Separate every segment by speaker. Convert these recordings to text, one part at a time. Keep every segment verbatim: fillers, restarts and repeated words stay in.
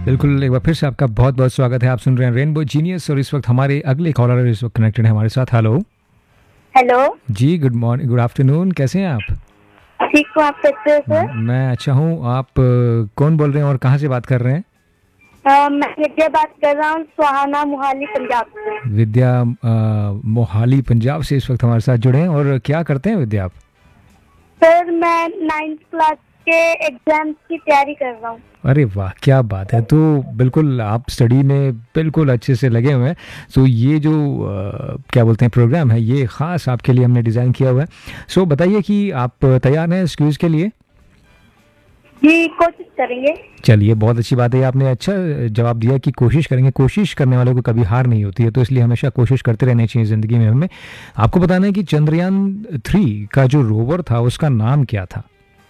Speaker 1: बिल्कुल, एक बार फिर से आपका बहुत-बहुत स्वागत है। आप सुन रहे हैं रेनबो जीनियस और इस वक्त हमारे अगले कॉलर इस वक्त कनेक्टेड है हमारे साथ। हेलो।
Speaker 2: हेलो।
Speaker 1: जी, गुड मॉर्निंग, गुड आफ्टरनून, कैसे हैं आप?
Speaker 2: ठीक हूँ, आप कैसे हो सर?
Speaker 1: म- मैं अच्छा हूँ। आप अ, कौन बोल रहे हैं और कहाँ से बात कर रहे हैं?
Speaker 2: अ, मैं विद्या बात कर रहा हूँ, सुहाना, मोहाली, पंजाब से।
Speaker 1: विद्या अ, मोहाली पंजाब से इस वक्त हमारे साथ जुड़े हैं। और क्या करते हैं विद्या आप?
Speaker 2: सर मैं नाइन्थ क्लास के एग्जाम्स की तैयारी कर रहा हूँ।
Speaker 1: अरे वाह, क्या बात है। तो बिल्कुल आप स्टडी में बिल्कुल अच्छे से लगे हुए हैं। सो ये जो अ, क्या बोलते हैं प्रोग्राम है, ये ख़ास आपके लिए हमने डिज़ाइन किया हुआ है। सो बताइए कि आप तैयार हैं इस क्विज़ के लिए?
Speaker 2: जी, कोशिश करेंगे।
Speaker 1: चलिए, बहुत अच्छी बात है। आपने अच्छा जवाब दिया कि कोशिश करेंगे। कोशिश करने वालों को कभी हार नहीं होती है, तो इसलिए हमेशा कोशिश करते रहनी चाहिए ज़िंदगी में हमें। आपको बताना है कि चंद्रयान थ्री का जो रोवर था उसका नाम क्या था?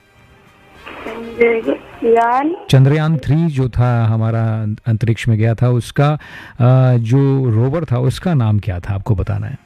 Speaker 2: यान
Speaker 1: चंद्रयान थ्री जो था हमारा अंतरिक्ष में गया था, उसका अ, जो रोवर था उसका नाम क्या था, आपको बताना है।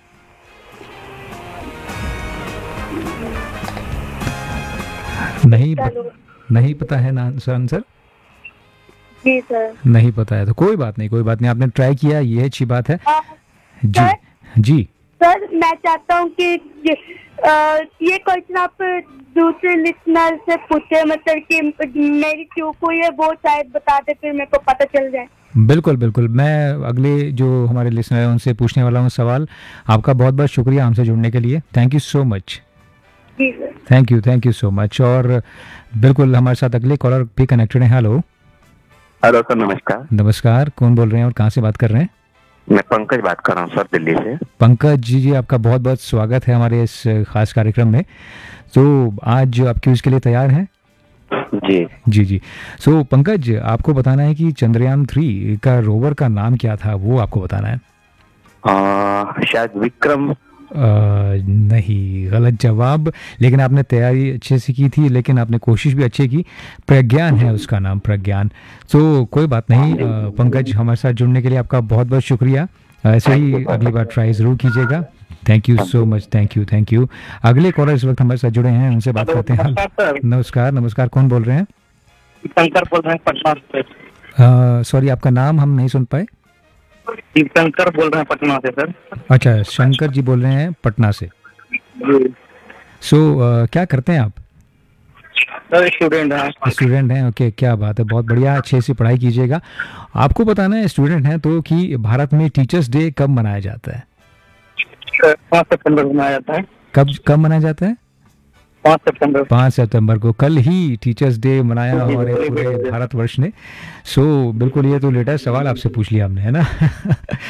Speaker 1: नहीं प- नहीं पता है ना आंसर? आंसर
Speaker 2: जी सर।
Speaker 1: नहीं पता है तो कोई बात नहीं, कोई बात नहीं, आपने ट्राई किया, ये अच्छी बात है।
Speaker 2: अ,
Speaker 1: जी
Speaker 2: सर
Speaker 1: जी।
Speaker 2: सर मैं चाहता हूँ कि ये अ, ये क्वेश्चन आप दूसरे लिसनर से पूछे, मतलब कि मेरी चूक हुई है वो शायद बता दे, फिर मेरे को पता चल जाए।
Speaker 1: बिल्कुल बिल्कुल, मैं अगले जो हमारे लिसनर हैं उनसे पूछने वाला हूँ सवाल। आपका बहुत बहुत शुक्रिया हमसे जुड़ने के लिए। Thank you so much.
Speaker 2: Ji sir.
Speaker 1: Thank you, thank you so much. और बिल्कुल हमारे साथ अगले कॉलर भी कनेक्टेड हैं। हेलो।
Speaker 3: हेलो सर, नमस्कार।
Speaker 1: नमस्कार, कौन बोल रहे हैं और कहाँ से बात कर रहे हैं?
Speaker 3: मैं पंकज बात कर रहा हूँ सर, दिल्ली से।
Speaker 1: पंकज जी जी, आपका बहुत बहुत स्वागत है हमारे इस खास कार्यक्रम में। तो आज आप क्विज के लिए तैयार हैं?
Speaker 3: जी
Speaker 1: जी जी। सो पंकज, आपको बताना है कि चंद्रयान थ्री का रोवर का नाम क्या था, वो आपको बताना है।
Speaker 3: आ, शायद विक्रम।
Speaker 1: अ, नहीं, गलत जवाब। लेकिन आपने तैयारी अच्छे से की थी, लेकिन आपने कोशिश भी अच्छी की। प्रज्ञान है उसका नाम, प्रज्ञान। तो कोई बात नहीं। अ, पंकज, हमारे साथ जुड़ने के लिए आपका बहुत बहुत शुक्रिया। ऐसे ही अगली बार ट्राई ज़रूर कीजिएगा। Thank you so much, thank you, thank you. अगले कॉलर इस वक्त हमारे साथ जुड़े हैं, उनसे बात करते हैं।
Speaker 4: सर,
Speaker 1: नमस्कार, नमस्कार, कौन बोल रहे हैं?
Speaker 4: शंकर बोल रहे हैं पटना से।
Speaker 1: सॉरी, आपका नाम हम नहीं सुन पाए।
Speaker 4: शंकर बोल रहे हैं पटना से सर।
Speaker 1: अच्छा, शंकर जी बोल रहे हैं पटना से।
Speaker 4: जी
Speaker 1: सो क्या करते हैं आप?
Speaker 4: सर, स्टूडेंट हैं।
Speaker 1: स्टूडेंट हैं, ओके, क्या बात है, बहुत बढ़िया, अच्छे से पढ़ाई कीजिएगा। आपको बताना है स्टूडेंट हैं तो कि भारत में टीचर्स डे कब मनाया जाता है?
Speaker 4: पाँच सितंबर को मनाया जाता है।
Speaker 1: कब कब मनाया जाता है?
Speaker 4: पाँच सितंबर।
Speaker 1: पाँच सितंबर को। कल ही टीचर्स डे मनाया हमारे पूरे भारतवर्ष ने। सो बिल्कुल, ये तो लेटेस्ट सवाल आपसे पूछ लिया हमने, है ना?